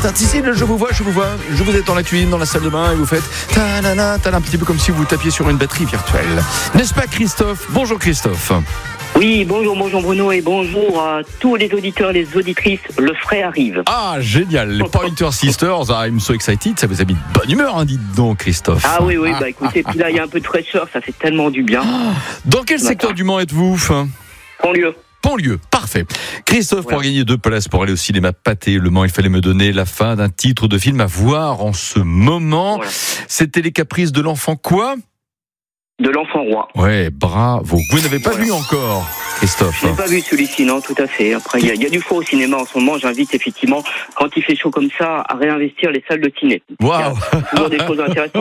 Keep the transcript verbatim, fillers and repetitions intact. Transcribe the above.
Si, si, je vous vois, je vous vois. Je vous êtes dans la cuisine, dans la salle de bain et vous faites ta-na-na, ta-na, un petit peu comme si vous tapiez sur une batterie virtuelle. N'est-ce pas, Christophe? Bonjour, Christophe. Oui, bonjour, bonjour Bruno et bonjour à tous les auditeurs et les auditrices. Le frais arrive. Ah, génial. Les Pointer Sisters, I'm so excited. Ça vous a mis de bonne humeur, hein, dites donc, Christophe. Ah oui, oui, bah écoutez, puis là, il y a un peu de fraîcheur, ça fait tellement du bien. Dans quel secteur du Mans êtes-vous? Banlieue. Banlieue, parfait. Christophe, voilà. Pour gagner deux places pour aller au cinéma Pâté Le Mans, il fallait me donner la fin d'un titre de film à voir en ce moment. Voilà. C'était Les Caprices de l'enfant quoi? De l'enfant roi. Ouais, bravo. Vous n'avez pas voilà. vu encore, Christophe? Je n'ai pas vu celui-ci, non, tout à fait. Après, il y, y a du faux au cinéma en ce moment. J'invite effectivement, quand il fait chaud comme ça, à réinvestir les salles de ciné. Waouh. Toujours des choses intéressantes.